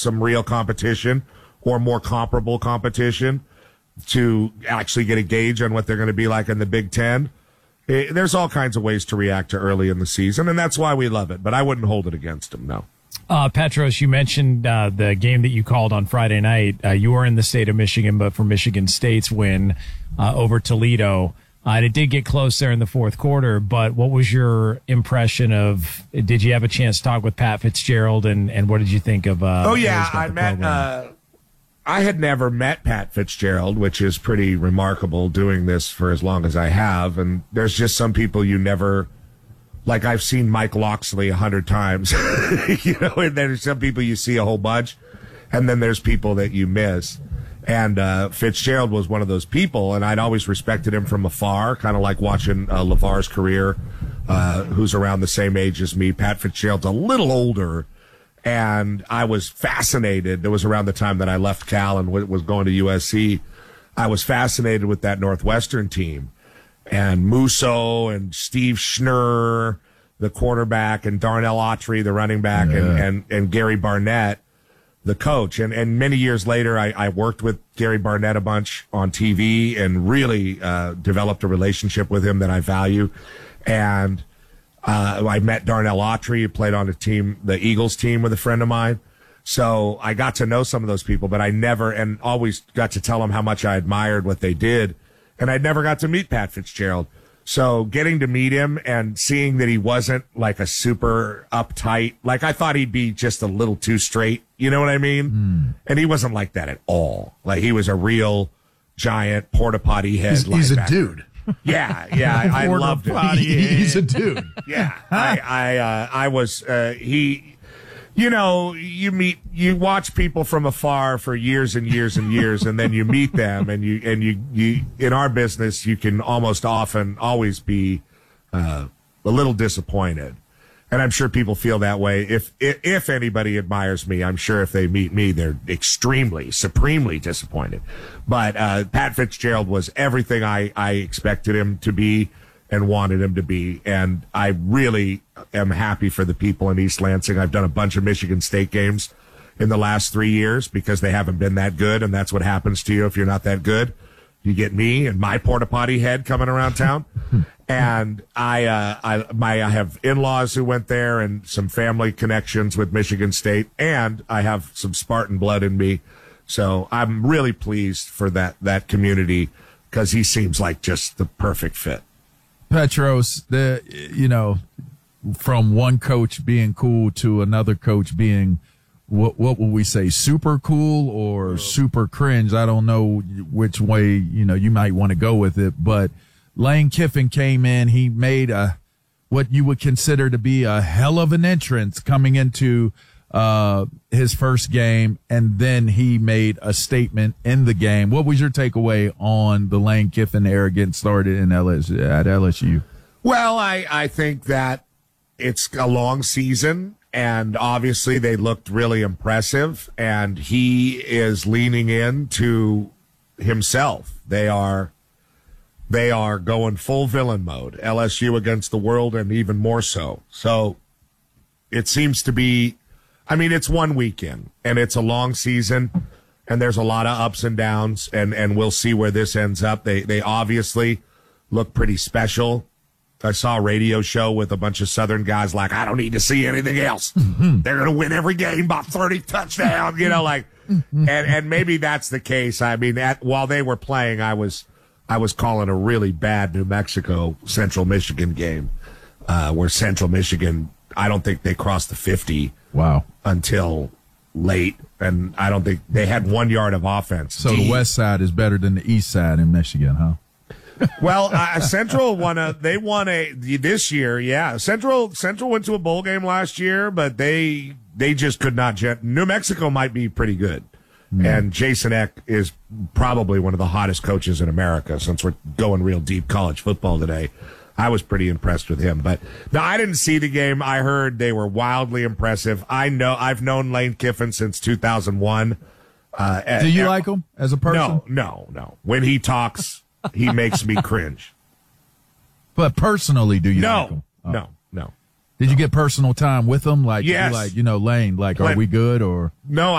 some real competition or more comparable competition to actually get a gauge on what they're going to be like in the Big Ten. There's all kinds of ways to react to early in the season, and that's why we love it. But I wouldn't hold it against them, no. Petros, you mentioned the game that you called on Friday night. You were in the state of Michigan, but for Michigan State's win over Toledo. And it did get close there in the fourth quarter, but what was your impression of, did you have a chance to talk with Pat Fitzgerald, and what did you think of I had never met Pat Fitzgerald, which is pretty remarkable doing this for as long as I have. And there's just some people you never, like I've seen Mike Locksley 100 times, and there's some people you see a whole bunch, and then there's people that you miss. And Fitzgerald was one of those people, and I'd always respected him from afar, kind of like watching LeVar's career, who's around the same age as me. Pat Fitzgerald's a little older. And I was fascinated. It was around the time that I left Cal and was going to USC. I was fascinated with that Northwestern team. And Musso and Steve Schnurr, the quarterback, and Darnell Autry, the running back, and Gary Barnett, the coach. And many years later, I worked with Gary Barnett a bunch on TV and really developed a relationship with him that I value. And I met Darnell Autry, who played on the Eagles team with a friend of mine. So I got to know some of those people, but I never, and always got to tell them how much I admired what they did. And I never got to meet Pat Fitzgerald. So getting to meet him and seeing that he wasn't like a super uptight, like I thought he'd be just a little too straight. You know what I mean? And he wasn't like that at all. Like he was a real giant porta potty head. He's a dude. Yeah, I loved it. He's a dude. Yeah, I was, you watch people from afar for years and years and years, and then you meet them, and you in our business, you can almost often always be a little disappointed. And I'm sure people feel that way. If anybody admires me, I'm sure if they meet me, they're supremely disappointed. But Pat Fitzgerald was everything I expected him to be and wanted him to be. And I really am happy for the people in East Lansing. I've done a bunch of Michigan State games in the last 3 years because they haven't been that good, and that's what happens to you if you're not that good. You get me and my porta potty head coming around town. And I have in-laws who went there and some family connections with Michigan State, and I have some Spartan blood in me. So I'm really pleased for that community because he seems like just the perfect fit. Petros, from one coach being cool to another coach being, what would we say, super cool or super cringe? I don't know which way, you might want to go with it, but Lane Kiffin came in. He made what you would consider to be a hell of an entrance coming into his first game, and then he made a statement in the game. What was your takeaway on the Lane Kiffin arrogance started at LSU? Well, I think that it's a long season, and obviously they looked really impressive, and he is leaning into himself. They are going full villain mode, LSU against the world, and even more so. So it seems to be, it's one weekend, and it's a long season, and there's a lot of ups and downs, and we'll see where this ends up. They obviously look pretty special. I saw a radio show with a bunch of Southern guys like, I don't need to see anything else. They're going to win every game by 30 touchdowns, and maybe that's the case. While they were playing, I was calling a really bad New Mexico Central Michigan game, where Central Michigan, I don't think they crossed the 50. Wow. Until late. And I don't think they had 1 yard of offense. So the west side is better than the east side in Michigan, huh? Well, Central won this year. Yeah. Central went to a bowl game last year, but they just could not. New Mexico might be pretty good. And Jason Eck is probably one of the hottest coaches in America, since we're going real deep college football today. I was pretty impressed with him. But no, I didn't see the game. I heard they were wildly impressive. I've known Lane Kiffin since 2001. Do you like him as a person? No. When he talks, he makes me cringe. But personally, do you like him? No. Did you get personal time with him? Like, yes. Lane, are we good or? No,